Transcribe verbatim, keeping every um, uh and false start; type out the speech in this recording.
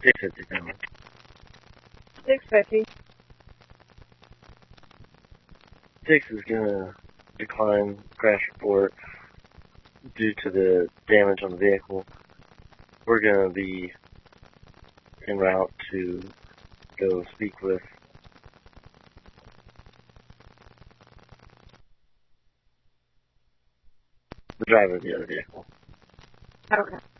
six fifty-seven. six fifty. Six is gonna decline crash report due to the damage on the vehicle. We're gonna be en route to go speak with the driver of the other vehicle. Okay.